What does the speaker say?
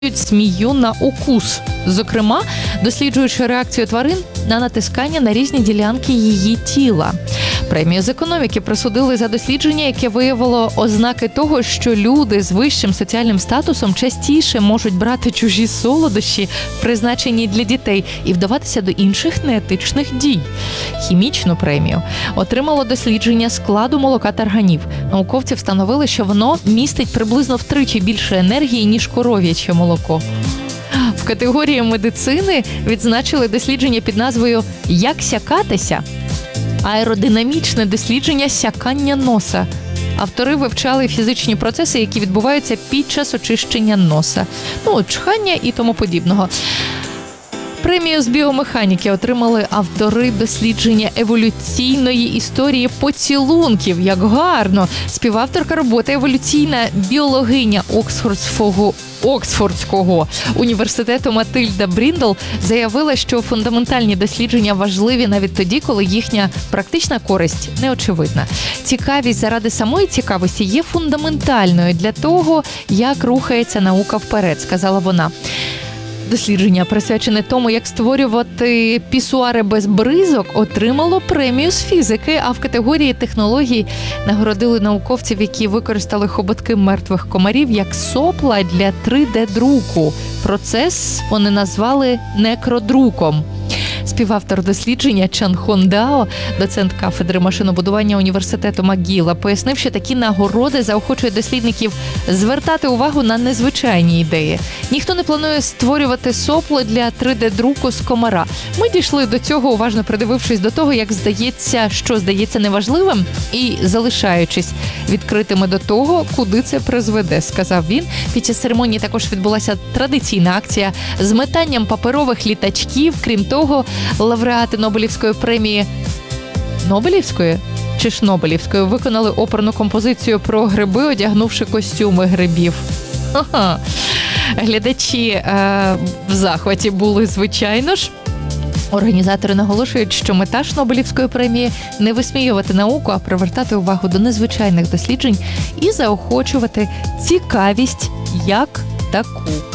змію на укус. Зокрема, досліджуючи реакцію тварин на натискання на різні ділянки її тіла. Премію з економіки присудили за дослідження, яке виявило ознаки того, що люди з вищим соціальним статусом частіше можуть брати чужі солодощі, призначені для дітей, і вдаватися до інших неетичних дій. Хімічну премію отримало дослідження складу молока тарганів. Науковці встановили, що воно містить приблизно втричі більше енергії, ніж коров'яче молоко. В категорії медицини відзначили дослідження під назвою «Як сякатися?» аеродинамічне дослідження сякання носа. Автори вивчали фізичні процеси, які відбуваються під час очищення носа. Чхання і тому подібного. Премію з біомеханіки отримали автори дослідження еволюційної історії поцілунків. Як гарно! Співавторка роботи, еволюційна біологиня Оксфордського університету Матильда Бріндл заявила, що фундаментальні дослідження важливі навіть тоді, коли їхня практична користь неочевидна. Цікавість заради самої цікавості є фундаментальною для того, як рухається наука вперед, сказала вона. Дослідження, присвячене тому, як створювати пісуари без бризок, отримало премію з фізики, а в категорії технологій нагородили науковців, які використали хоботки мертвих комарів як сопла для 3D-друку. Процес вони назвали некродруком. Співавтор дослідження Чан Хон Дао, доцент кафедри машинобудування університету МcGill, пояснив, що такі нагороди заохочують дослідників звертати увагу на незвичайні ідеї. Ніхто не планує створювати сопло для 3D-друку з комара. Ми дійшли до цього, уважно придивившись до того, що здається неважливим, і залишаючись відкритими до того, куди це призведе, сказав він. Під час церемонії також відбулася традиційна акція з метанням паперових літачків. Крім того, лауреати Нобелівської премії Нобелівської чи Шнобелівської виконали оперну композицію про гриби, одягнувши костюми грибів. Ага. Глядачі в захваті були, звичайно ж. Організатори наголошують, що мета Шнобелівської премії – не висміювати науку, а привертати увагу до незвичайних досліджень і заохочувати цікавість як таку.